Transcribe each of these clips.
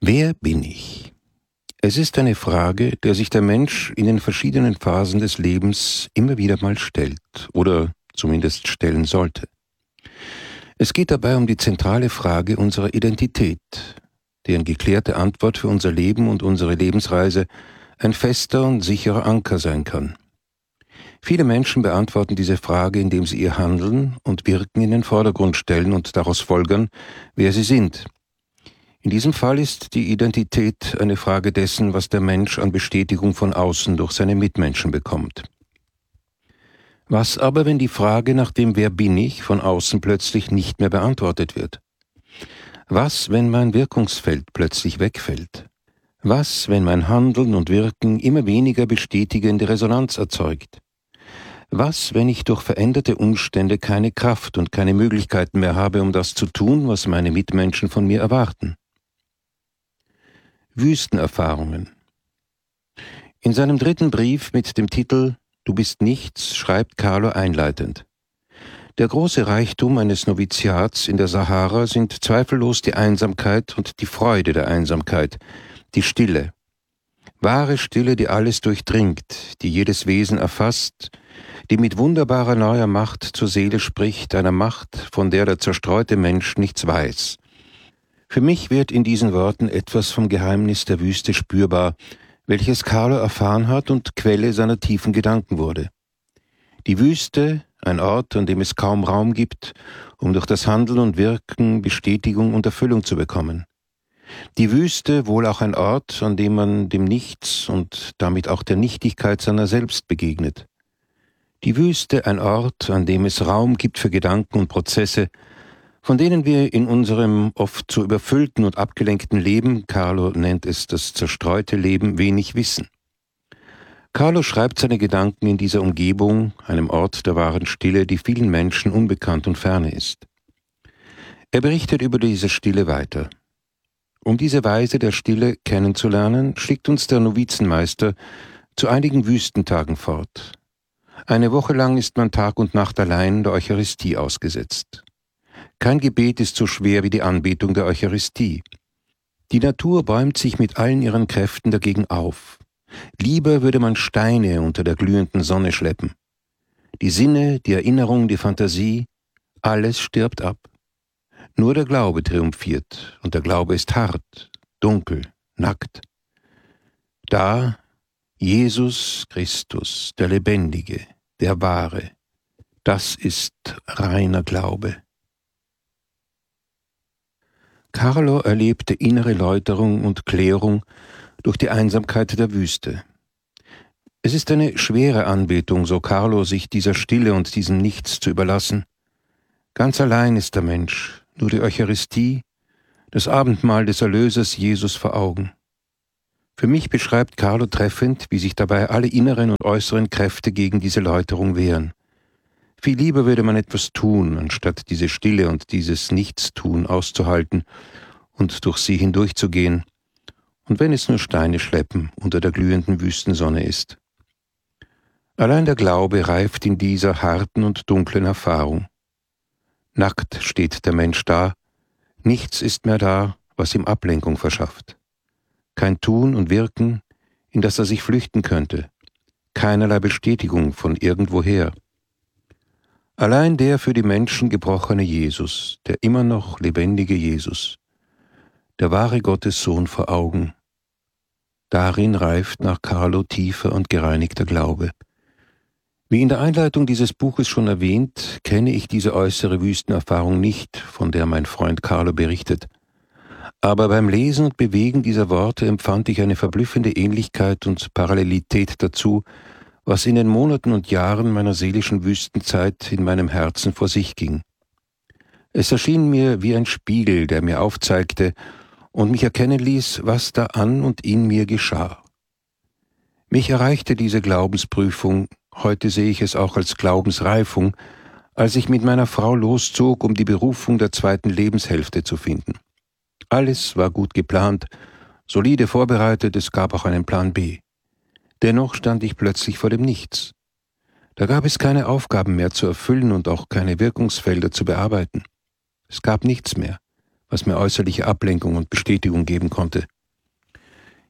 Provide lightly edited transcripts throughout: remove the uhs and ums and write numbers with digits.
Wer bin ich? Es ist eine Frage, der sich der Mensch in den verschiedenen Phasen des Lebens immer wieder mal stellt oder zumindest stellen sollte. Es geht dabei um die zentrale Frage unserer Identität, deren geklärte Antwort für unser Leben und unsere Lebensreise ein fester und sicherer Anker sein kann. Viele Menschen beantworten diese Frage, indem sie ihr Handeln und Wirken in den Vordergrund stellen und daraus folgern, wer sie sind. In diesem Fall ist die Identität eine Frage dessen, was der Mensch an Bestätigung von außen durch seine Mitmenschen bekommt. Was aber, wenn die Frage nach dem Wer bin ich von außen plötzlich nicht mehr beantwortet wird? Was, wenn mein Wirkungsfeld plötzlich wegfällt? Was, wenn mein Handeln und Wirken immer weniger bestätigende Resonanz erzeugt? Was, wenn ich durch veränderte Umstände keine Kraft und keine Möglichkeiten mehr habe, um das zu tun, was meine Mitmenschen von mir erwarten? Wüstenerfahrungen. In seinem 3. Brief mit dem Titel »Du bist nichts« schreibt Carlo einleitend: Der große Reichtum eines Noviziats in der Sahara sind zweifellos die Einsamkeit und die Freude der Einsamkeit, die Stille. Wahre Stille, die alles durchdringt, die jedes Wesen erfasst, die mit wunderbarer neuer Macht zur Seele spricht, einer Macht, von der der zerstreute Mensch nichts weiß. Für mich wird in diesen Worten etwas vom Geheimnis der Wüste spürbar, welches Carlo erfahren hat und Quelle seiner tiefen Gedanken wurde. Die Wüste, ein Ort, an dem es kaum Raum gibt, um durch das Handeln und Wirken Bestätigung und Erfüllung zu bekommen. Die Wüste, wohl auch ein Ort, an dem man dem Nichts und damit auch der Nichtigkeit seiner selbst begegnet. Die Wüste, ein Ort, an dem es Raum gibt für Gedanken und Prozesse, von denen wir in unserem oft so überfüllten und abgelenkten Leben, Carlo nennt es das zerstreute Leben, wenig wissen. Carlo schreibt seine Gedanken in dieser Umgebung, einem Ort der wahren Stille, die vielen Menschen unbekannt und ferne ist. Er berichtet über diese Stille weiter. Um diese Weise der Stille kennenzulernen, schickt uns der Novizenmeister zu einigen Wüstentagen fort. Eine Woche lang ist man Tag und Nacht allein der Eucharistie ausgesetzt. Kein Gebet ist so schwer wie die Anbetung der Eucharistie. Die Natur bäumt sich mit allen ihren Kräften dagegen auf. Lieber würde man Steine unter der glühenden Sonne schleppen. Die Sinne, die Erinnerung, die Fantasie, alles stirbt ab. Nur der Glaube triumphiert, und der Glaube ist hart, dunkel, nackt. Da Jesus Christus, der Lebendige, der Wahre, das ist reiner Glaube. Carlo erlebte innere Läuterung und Klärung durch die Einsamkeit der Wüste. Es ist eine schwere Anbetung, so Carlo, sich dieser Stille und diesem Nichts zu überlassen. Ganz allein ist der Mensch, nur die Eucharistie, das Abendmahl des Erlösers Jesus vor Augen. Für mich beschreibt Carlo treffend, wie sich dabei alle inneren und äußeren Kräfte gegen diese Läuterung wehren. Viel lieber würde man etwas tun, anstatt diese Stille und dieses Nichtstun auszuhalten und durch sie hindurchzugehen, und wenn es nur Steine schleppen unter der glühenden Wüstensonne ist. Allein der Glaube reift in dieser harten und dunklen Erfahrung. Nackt steht der Mensch da, nichts ist mehr da, was ihm Ablenkung verschafft. Kein Tun und Wirken, in das er sich flüchten könnte, keinerlei Bestätigung von irgendwoher. Allein der für die Menschen gebrochene Jesus, der immer noch lebendige Jesus, der wahre Gottes Sohn vor Augen. Darin reift nach Carlo tiefer und gereinigter Glaube. Wie in der Einleitung dieses Buches schon erwähnt, kenne ich diese äußere Wüstenerfahrung nicht, von der mein Freund Carlo berichtet. Aber beim Lesen und Bewegen dieser Worte empfand ich eine verblüffende Ähnlichkeit und Parallelität dazu, was in den Monaten und Jahren meiner seelischen Wüstenzeit in meinem Herzen vor sich ging. Es erschien mir wie ein Spiegel, der mir aufzeigte und mich erkennen ließ, was da an und in mir geschah. Mich erreichte diese Glaubensprüfung, heute sehe ich es auch als Glaubensreifung, als ich mit meiner Frau loszog, um die Berufung der 2. Lebenshälfte zu finden. Alles war gut geplant, solide vorbereitet, es gab auch einen Plan B. Dennoch stand ich plötzlich vor dem Nichts. Da gab es keine Aufgaben mehr zu erfüllen und auch keine Wirkungsfelder zu bearbeiten. Es gab nichts mehr, was mir äußerliche Ablenkung und Bestätigung geben konnte.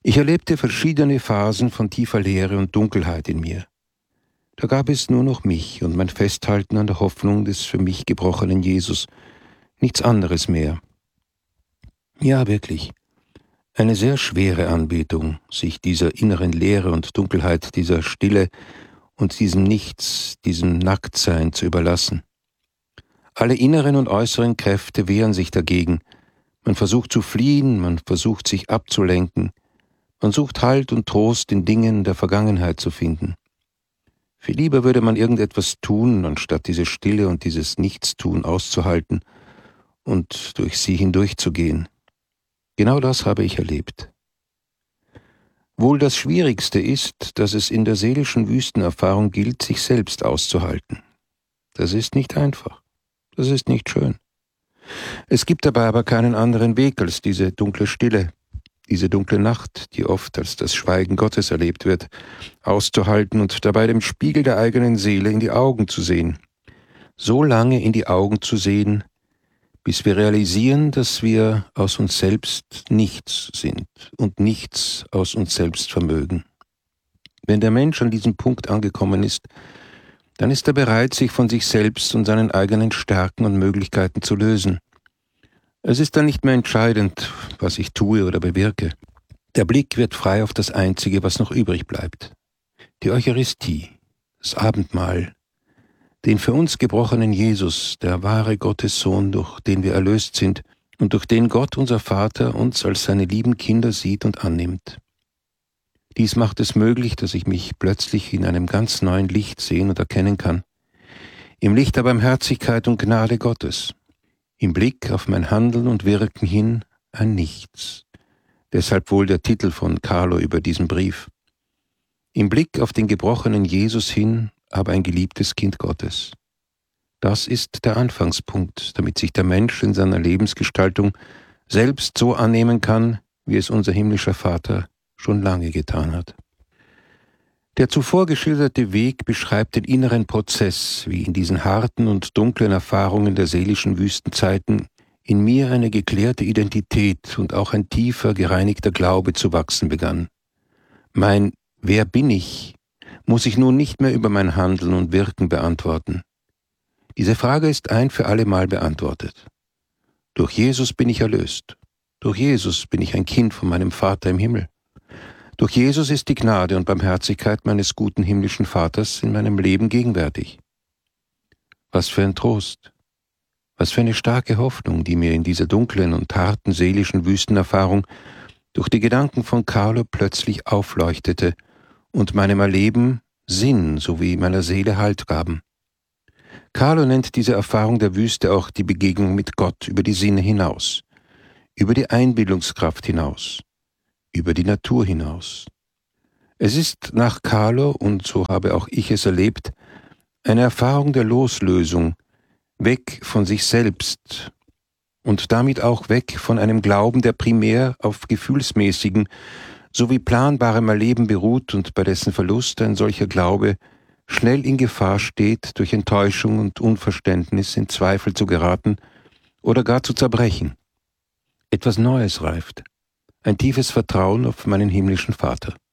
Ich erlebte verschiedene Phasen von tiefer Leere und Dunkelheit in mir. Da gab es nur noch mich und mein Festhalten an der Hoffnung des für mich gebrochenen Jesus, nichts anderes mehr. Ja, wirklich. Eine sehr schwere Anbetung, sich dieser inneren Leere und Dunkelheit, dieser Stille und diesem Nichts, diesem Nacktsein zu überlassen. Alle inneren und äußeren Kräfte wehren sich dagegen. Man versucht zu fliehen, man versucht sich abzulenken. Man sucht Halt und Trost in Dingen der Vergangenheit zu finden. Viel lieber würde man irgendetwas tun, anstatt diese Stille und dieses Nichtstun auszuhalten und durch sie hindurchzugehen. Genau das habe ich erlebt. Wohl das Schwierigste ist, dass es in der seelischen Wüstenerfahrung gilt, sich selbst auszuhalten. Das ist nicht einfach. Das ist nicht schön. Es gibt dabei aber keinen anderen Weg als diese dunkle Stille, diese dunkle Nacht, die oft als das Schweigen Gottes erlebt wird, auszuhalten und dabei dem Spiegel der eigenen Seele in die Augen zu sehen. So lange in die Augen zu sehen, bis wir realisieren, dass wir aus uns selbst nichts sind und nichts aus uns selbst vermögen. Wenn der Mensch an diesem Punkt angekommen ist, dann ist er bereit, sich von sich selbst und seinen eigenen Stärken und Möglichkeiten zu lösen. Es ist dann nicht mehr entscheidend, was ich tue oder bewirke. Der Blick wird frei auf das Einzige, was noch übrig bleibt. Die Eucharistie, das Abendmahl, den für uns gebrochenen Jesus, der wahre Gottessohn, durch den wir erlöst sind und durch den Gott, unser Vater, uns als seine lieben Kinder sieht und annimmt. Dies macht es möglich, dass ich mich plötzlich in einem ganz neuen Licht sehen und erkennen kann. Im Licht der Barmherzigkeit und Gnade Gottes. Im Blick auf mein Handeln und Wirken hin ein Nichts. Deshalb wohl der Titel von Carlo über diesen Brief. Im Blick auf den gebrochenen Jesus hin, aber ein geliebtes Kind Gottes. Das ist der Anfangspunkt, damit sich der Mensch in seiner Lebensgestaltung selbst so annehmen kann, wie es unser himmlischer Vater schon lange getan hat. Der zuvor geschilderte Weg beschreibt den inneren Prozess, wie in diesen harten und dunklen Erfahrungen der seelischen Wüstenzeiten in mir eine geklärte Identität und auch ein tiefer, gereinigter Glaube zu wachsen begann. Mein Wer bin ich? Muss ich nun nicht mehr über mein Handeln und Wirken beantworten. Diese Frage ist ein für alle Mal beantwortet. Durch Jesus bin ich erlöst. Durch Jesus bin ich ein Kind von meinem Vater im Himmel. Durch Jesus ist die Gnade und Barmherzigkeit meines guten himmlischen Vaters in meinem Leben gegenwärtig. Was für ein Trost, was für eine starke Hoffnung, die mir in dieser dunklen und harten seelischen Wüstenerfahrung durch die Gedanken von Carlo plötzlich aufleuchtete und meinem Erleben Sinn sowie meiner Seele Halt gaben. Carlo nennt diese Erfahrung der Wüste auch die Begegnung mit Gott über die Sinne hinaus, über die Einbildungskraft hinaus, über die Natur hinaus. Es ist nach Carlo, und so habe auch ich es erlebt, eine Erfahrung der Loslösung, weg von sich selbst und damit auch weg von einem Glauben, der primär auf gefühlsmäßigen sowie planbarem Erleben beruht und bei dessen Verlust ein solcher Glaube schnell in Gefahr steht, durch Enttäuschung und Unverständnis in Zweifel zu geraten oder gar zu zerbrechen. Etwas Neues reift. Ein tiefes Vertrauen auf meinen himmlischen Vater.